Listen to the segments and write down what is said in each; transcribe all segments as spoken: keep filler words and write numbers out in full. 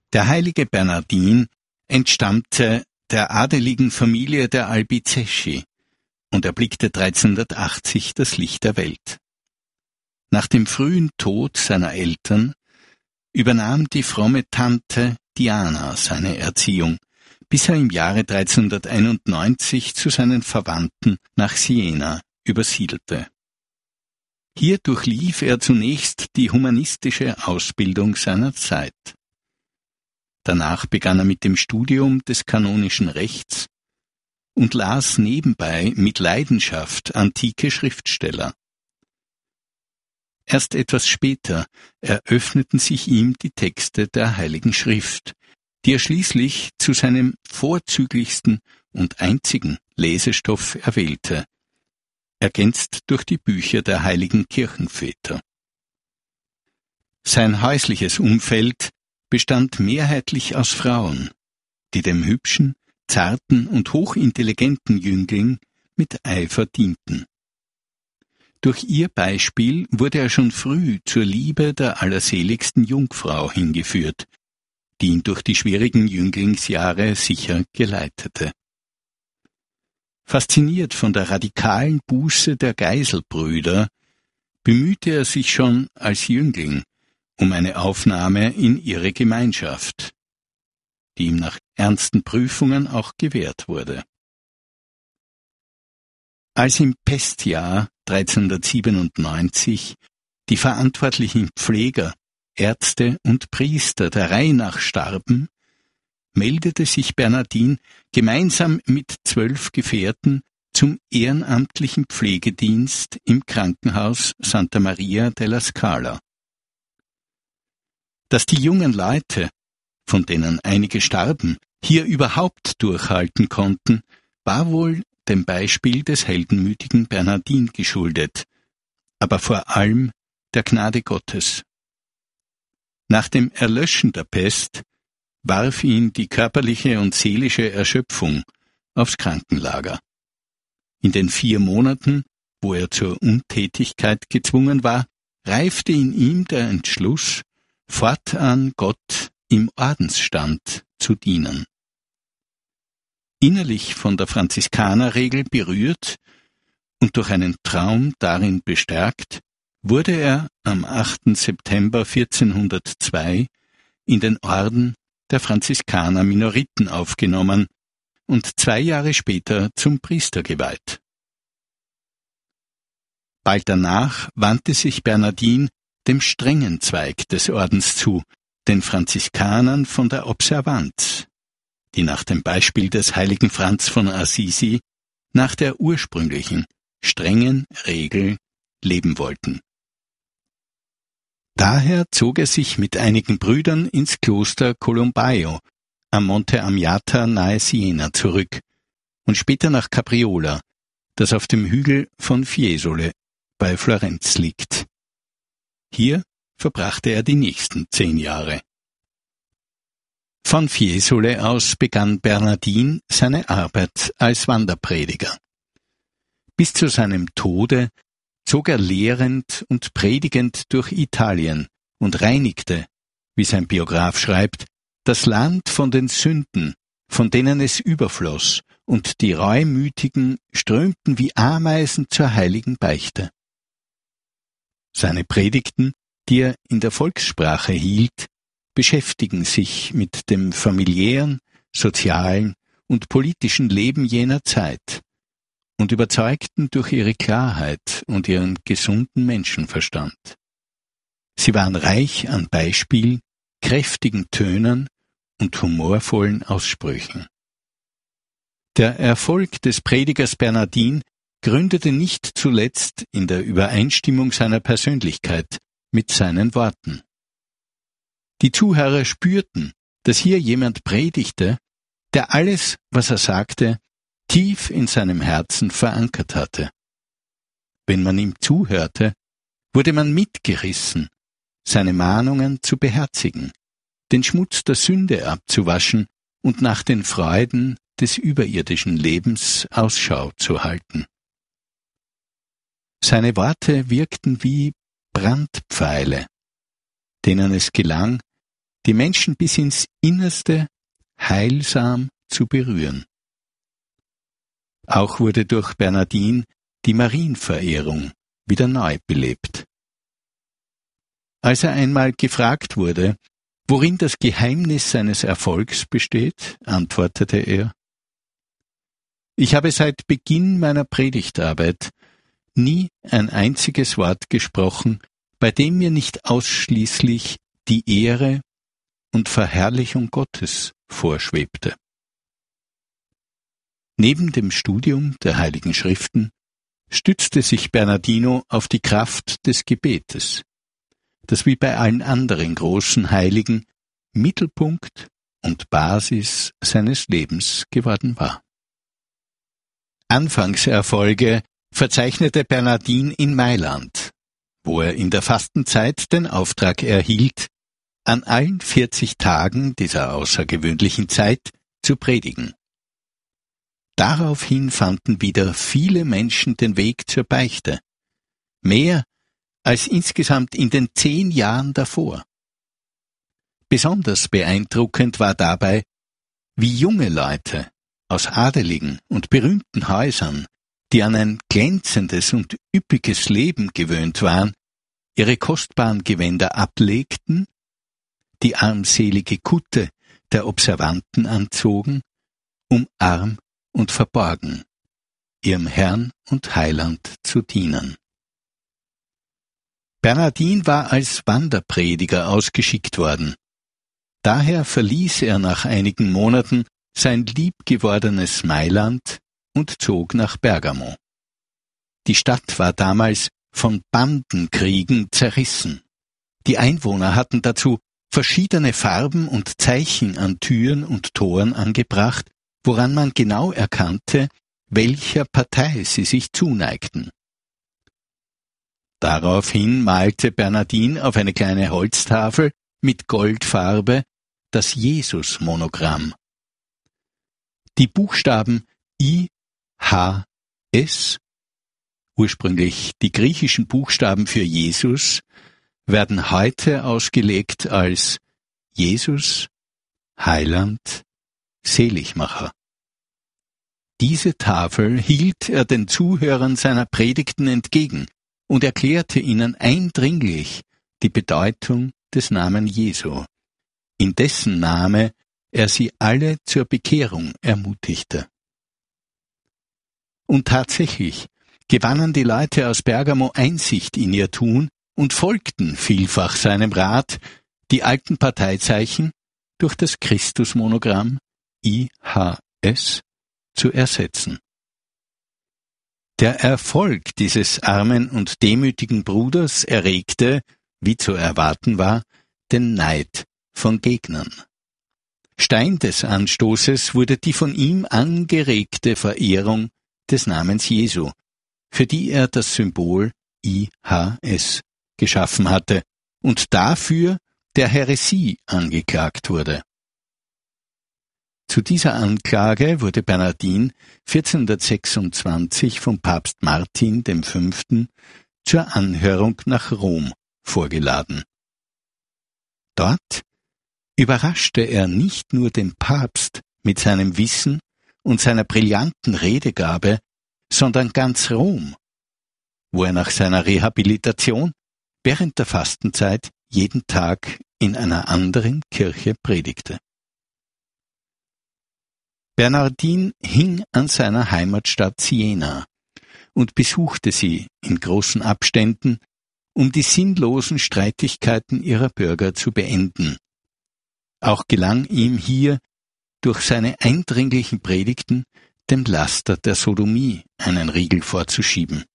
Der heilige Bernardin entstammte der adeligen Familie der Albizeschi und erblickte dreizehnhundertachtzig das Licht der Welt. Nach dem frühen Tod seiner Eltern übernahm die fromme Tante Diana seine Erziehung, bis er im Jahre dreizehnhunderteinundneunzig zu seinen Verwandten nach Siena übersiedelte. Hier durchlief er zunächst die humanistische Ausbildung seiner Zeit. Danach begann er mit dem Studium des kanonischen Rechts und las nebenbei mit Leidenschaft antike Schriftsteller. Erst etwas später eröffneten sich ihm die Texte der Heiligen Schrift, die er schließlich zu seinem vorzüglichsten und einzigen Lesestoff erwählte, ergänzt durch die Bücher der heiligen Kirchenväter. Sein häusliches Umfeld bestand mehrheitlich aus Frauen, die dem hübschen, zarten und hochintelligenten Jüngling mit Eifer dienten. Durch ihr Beispiel wurde er schon früh zur Liebe der allerseligsten Jungfrau hingeführt, die ihn durch die schwierigen Jünglingsjahre sicher geleitete. Fasziniert von der radikalen Buße der Geiselbrüder, bemühte er sich schon als Jüngling um eine Aufnahme in ihre Gemeinschaft, die ihm nach ernsten Prüfungen auch gewährt wurde. Als im Pestjahr dreizehnhundertsiebenundneunzig die verantwortlichen Pfleger, Ärzte und Priester der Reihe nach starben, meldete sich Bernardin gemeinsam mit zwölf Gefährten zum ehrenamtlichen Pflegedienst im Krankenhaus Santa Maria della Scala. Dass die jungen Leute, von denen einige starben, hier überhaupt durchhalten konnten, war wohl dem Beispiel des heldenmütigen Bernardin geschuldet, aber vor allem der Gnade Gottes. Nach dem Erlöschen der Pest warf ihn die körperliche und seelische Erschöpfung aufs Krankenlager. In den vier Monaten, wo er zur Untätigkeit gezwungen war, reifte in ihm der Entschluss, fortan Gott im Ordensstand zu dienen. Innerlich von der Franziskanerregel berührt und durch einen Traum darin bestärkt, wurde er am achten September vierzehnhundertzwei in den Orden der Franziskaner Minoriten aufgenommen und zwei Jahre später zum Priester geweiht. Bald danach wandte sich Bernardin dem strengen Zweig des Ordens zu, den Franziskanern von der Observanz, die nach dem Beispiel des heiligen Franz von Assisi nach der ursprünglichen, strengen Regel leben wollten. Daher zog er sich mit einigen Brüdern ins Kloster Colombaio am Monte Amiata nahe Siena zurück und später nach Capriola, das auf dem Hügel von Fiesole bei Florenz liegt. Hier verbrachte er die nächsten zehn Jahre. Von Fiesole aus begann Bernardin seine Arbeit als Wanderprediger. Bis zu seinem Tode zog er lehrend und predigend durch Italien und reinigte, wie sein Biograf schreibt, das Land von den Sünden, von denen es überfloss, und die Reumütigen strömten wie Ameisen zur heiligen Beichte. Seine Predigten, die er in der Volkssprache hielt, beschäftigen sich mit dem familiären, sozialen und politischen Leben jener Zeit und überzeugten durch ihre Klarheit und ihren gesunden Menschenverstand. Sie waren reich an Beispielen, kräftigen Tönen und humorvollen Aussprüchen. Der Erfolg des Predigers Bernardin gründete nicht zuletzt in der Übereinstimmung seiner Persönlichkeit mit seinen Worten. Die Zuhörer spürten, dass hier jemand predigte, der alles, was er sagte, tief in seinem Herzen verankert hatte. Wenn man ihm zuhörte, wurde man mitgerissen, seine Mahnungen zu beherzigen, den Schmutz der Sünde abzuwaschen und nach den Freuden des überirdischen Lebens Ausschau zu halten. Seine Worte wirkten wie Brandpfeile, denen es gelang, die Menschen bis ins Innerste heilsam zu berühren. Auch wurde durch Bernardin die Marienverehrung wieder neu belebt. Als er einmal gefragt wurde, worin das Geheimnis seines Erfolgs besteht, antwortete er: Ich habe seit Beginn meiner Predigtarbeit nie ein einziges Wort gesprochen, bei dem mir nicht ausschließlich die Ehre und Verherrlichung Gottes vorschwebte. Neben dem Studium der Heiligen Schriften stützte sich Bernardino auf die Kraft des Gebetes, das wie bei allen anderen großen Heiligen Mittelpunkt und Basis seines Lebens geworden war. Anfangserfolge verzeichnete Bernardin in Mailand, wo er in der Fastenzeit den Auftrag erhielt, an allen vierzig Tagen dieser außergewöhnlichen Zeit zu predigen. Daraufhin fanden wieder viele Menschen den Weg zur Beichte, mehr als insgesamt in den zehn Jahren davor. Besonders beeindruckend war dabei, wie junge Leute aus adeligen und berühmten Häusern, die an ein glänzendes und üppiges Leben gewöhnt waren, ihre kostbaren Gewänder ablegten, die armselige Kutte der Observanten anzogen, um arm und verborgen ihrem Herrn und Heiland zu dienen. Bernardin war als Wanderprediger ausgeschickt worden. Daher verließ er nach einigen Monaten sein liebgewordenes Mailand und zog nach Bergamo. Die Stadt war damals von Bandenkriegen zerrissen. Die Einwohner hatten dazu verschiedene Farben und Zeichen an Türen und Toren angebracht, woran man genau erkannte, welcher Partei sie sich zuneigten. Daraufhin malte Bernardin auf eine kleine Holztafel mit Goldfarbe das Jesus-Monogramm. Die Buchstaben I H S, ursprünglich die griechischen Buchstaben für Jesus, werden heute ausgelegt als Jesus, Heiland, Seligmacher. Diese Tafel hielt er den Zuhörern seiner Predigten entgegen und erklärte ihnen eindringlich die Bedeutung des Namen Jesu, in dessen Name er sie alle zur Bekehrung ermutigte. Und tatsächlich gewannen die Leute aus Bergamo Einsicht in ihr Tun und folgten vielfach seinem Rat, die alten Parteizeichen durch das Christusmonogramm I H S zu ersetzen. Der Erfolg dieses armen und demütigen Bruders erregte, wie zu erwarten war, den Neid von Gegnern. Stein des Anstoßes wurde die von ihm angeregte Verehrung des Namens Jesu, für die er das Symbol I H S geschaffen hatte und dafür der Häresie angeklagt wurde. Zu dieser Anklage wurde Bernardin vierzehnhundertsechsundzwanzig vom Papst Martin dem Fünften zur Anhörung nach Rom vorgeladen. Dort überraschte er nicht nur den Papst mit seinem Wissen und seiner brillanten Redegabe, sondern ganz Rom, wo er nach seiner Rehabilitation während der Fastenzeit jeden Tag in einer anderen Kirche predigte. Bernardin hing an seiner Heimatstadt Siena und besuchte sie in großen Abständen, um die sinnlosen Streitigkeiten ihrer Bürger zu beenden. Auch gelang ihm hier durch seine eindringlichen Predigten dem Laster der Sodomie einen Riegel vorzuschieben.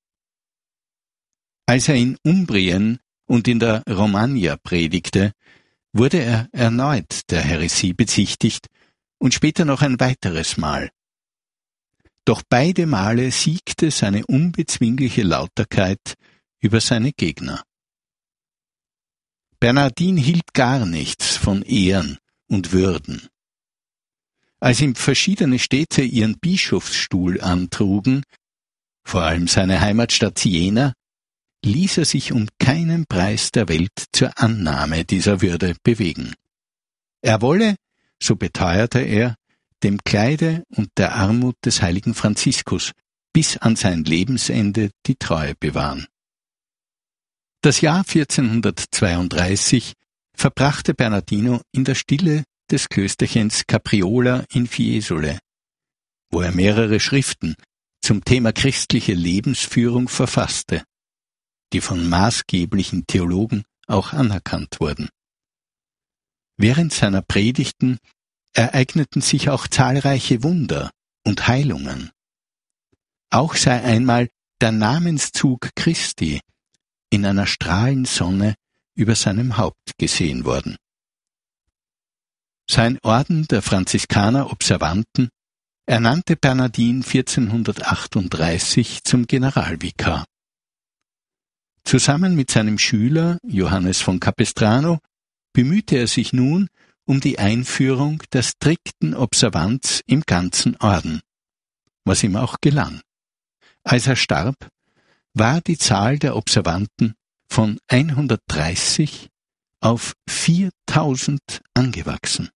Als er in Umbrien und in der Romagna predigte, wurde er erneut der Häresie bezichtigt und später noch ein weiteres Mal. Doch beide Male siegte seine unbezwingliche Lauterkeit über seine Gegner. Bernardin hielt gar nichts von Ehren und Würden. Als ihm verschiedene Städte ihren Bischofsstuhl antrugen, vor allem seine Heimatstadt Siena, ließ er sich um keinen Preis der Welt zur Annahme dieser Würde bewegen. Er wolle, so beteuerte er, dem Kleide und der Armut des heiligen Franziskus bis an sein Lebensende die Treue bewahren. Das Jahr vierzehnhundertzweiunddreißig verbrachte Bernardino in der Stille des Klösterchens Capriola in Fiesole, wo er mehrere Schriften zum Thema christliche Lebensführung verfasste, die von maßgeblichen Theologen auch anerkannt wurden. Während seiner Predigten ereigneten sich auch zahlreiche Wunder und Heilungen. Auch sei einmal der Namenszug Christi in einer Strahlensonne über seinem Haupt gesehen worden. Sein Orden der Franziskaner Observanten ernannte Bernardin vierzehnhundertachtunddreißig zum Generalvikar. Zusammen mit seinem Schüler Johannes von Capestrano bemühte er sich nun um die Einführung der strikten Observanz im ganzen Orden, was ihm auch gelang. Als er starb, war die Zahl der Observanten von hundertdreißig auf viertausend angewachsen.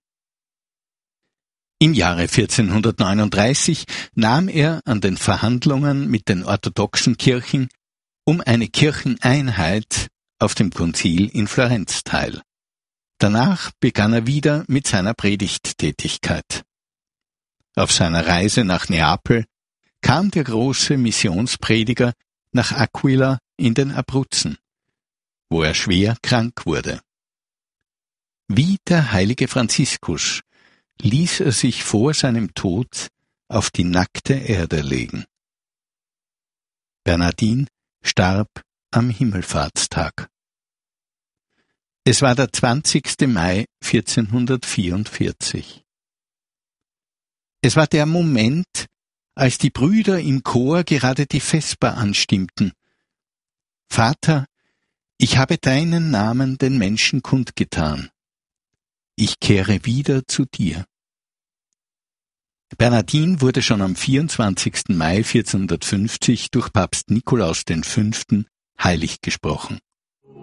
Im Jahre vierzehnhundertneununddreißig nahm er an den Verhandlungen mit den orthodoxen Kirchen um eine Kircheneinheit auf dem Konzil in Florenz teil. Danach begann er wieder mit seiner Predigttätigkeit. Auf seiner Reise nach Neapel kam der große Missionsprediger nach Aquila in den Abruzzen, wo er schwer krank wurde. Wie der heilige Franziskus ließ er sich vor seinem Tod auf die nackte Erde legen. Bernardin starb am Himmelfahrtstag. Es war der zwanzigste Mai vierzehnhundertvierundvierzig. Es war der Moment, als die Brüder im Chor gerade die Vesper anstimmten. Vater, ich habe deinen Namen den Menschen kundgetan. Ich kehre wieder zu dir. Bernardin wurde schon am vierundzwanzigsten Mai vierzehnhundertfünfzig durch Papst Nikolaus der Fünfte heilig gesprochen.